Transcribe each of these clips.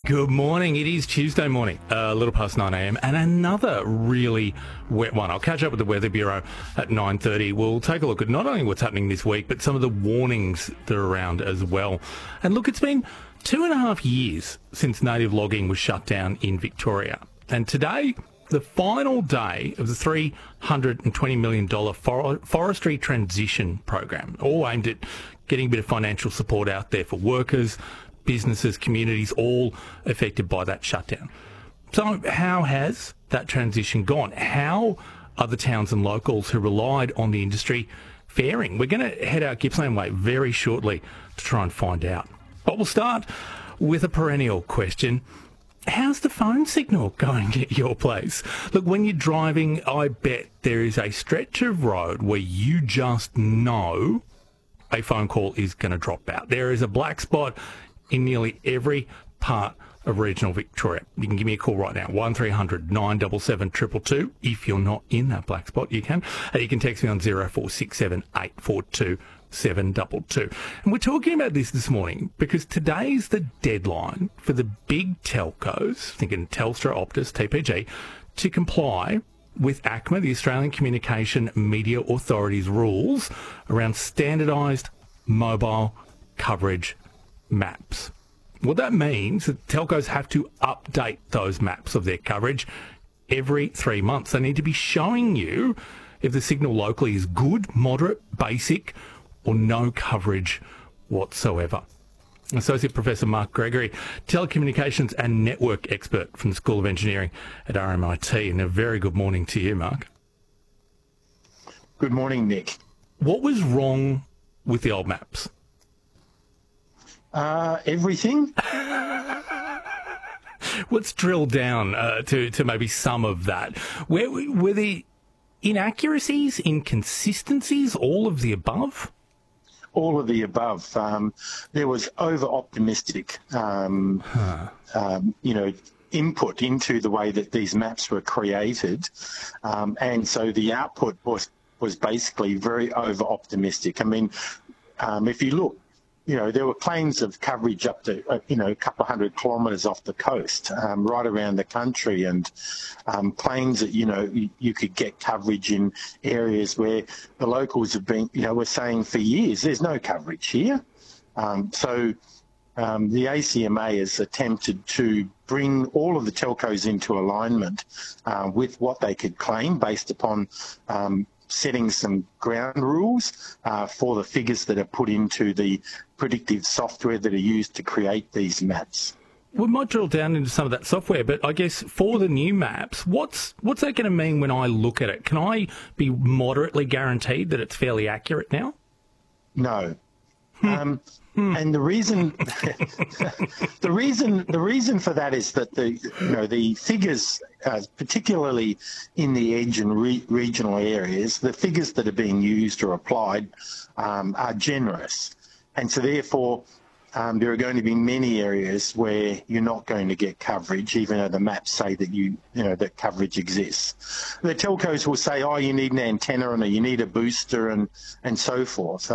Good morning. It is Tuesday morning, a little past 9 a.m, and another really wet one. I'll catch up with the Weather Bureau at 9:30. We'll take a look at not only what's happening this week, but some of the warnings that are around as well. And look, it's been 2.5 years since native logging was shut down in Victoria. And today, the final day of the $320 million forestry transition program, all aimed at getting a bit of financial support out there for workers, businesses, communities, all affected by that shutdown. So how has that transition gone? How are the towns and locals who relied on the industry faring? We're going to head out Gippsland Way very shortly to try and find out. But we'll start with a perennial question. How's the phone signal going at your place? Look, when you're driving, I bet there is a stretch of road where you just know a phone call is going to drop out. There is a black spot in nearly every part of regional Victoria. You can give me a call right now, 1300 977 222. If you're not in that black spot, you can. And you can text me on 0467 842 722. And we're talking about this morning because today's the deadline for the big telcos, thinking Telstra, Optus, TPG, to comply with ACMA, the Australian Communication Media Authority's rules around standardised mobile coverage maps. What that means that telcos have to update those maps of their coverage every 3 months. They need to be showing you if the signal locally is good, moderate, basic, or no coverage whatsoever. Associate Professor Mark Gregory, telecommunications and network expert from the School of Engineering at RMIT. And a very good morning to you, Mark. Good morning, Nick. What was wrong with the old maps? Everything. Let's drill down to maybe some of that. Were the inaccuracies, inconsistencies, all of the above? All of the above. There was over-optimistic, input into the way that these maps were created, and so the output was basically very over-optimistic. I mean, if you look, there were claims of coverage up to, a couple of 100 kilometres off the coast, right around the country, and claims that, you could get coverage in areas where the locals have been, were saying for years, there's no coverage here. So the ACMA has attempted to bring all of the telcos into alignment with what they could claim based upon setting some ground rules for the figures that are put into the predictive software that are used to create these maps. We might drill down into some of that software, but I guess for the new maps, what's that going to mean when I look at it? Can I be moderately guaranteed that it's fairly accurate now? No. And the reason, the reason for that is that the figures, particularly in the edge and regional areas, the figures that are being used or applied are generous, and so therefore there are going to be many areas where you're not going to get coverage, even though the maps say that that coverage exists. The telcos will say, "Oh, you need an antenna and you need a booster," and so forth.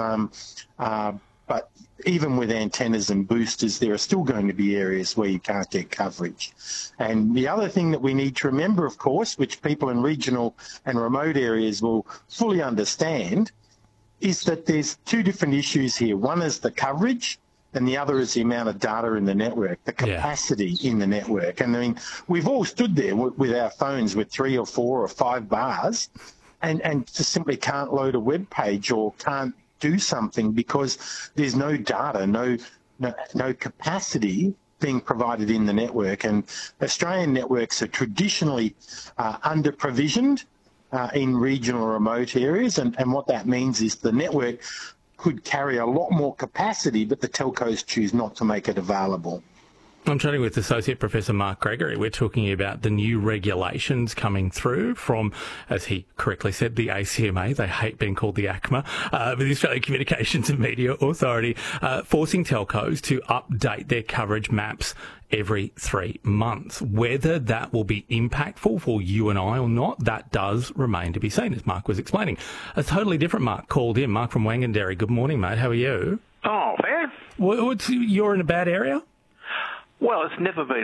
But even with antennas and boosters, there are still going to be areas where you can't get coverage. And the other thing that we need to remember, of course, which people in regional and remote areas will fully understand, is that there's two different issues here. One is the coverage, and the other is the amount of data in the network, the capacity in the network. And I mean, we've all stood there with our phones with 3 or 4 or 5 bars and just simply can't load a web page or can't do something because there's no data, no capacity being provided in the network. And Australian networks are traditionally under-provisioned in regional remote areas, and what that means is the network could carry a lot more capacity, but the telcos choose not to make it available. I'm chatting with Associate Professor Mark Gregory. We're talking about the new regulations coming through from, as he correctly said, the ACMA. They hate being called the ACMA, but the Australian Communications and Media Authority, forcing telcos to update their coverage maps every 3 months. Whether that will be impactful for you and I or not, that does remain to be seen, as Mark was explaining. A totally different Mark called in. Mark from Wanganderry. Good morning, mate. How are you? Oh, fair. You're in a bad area? Well, it's never been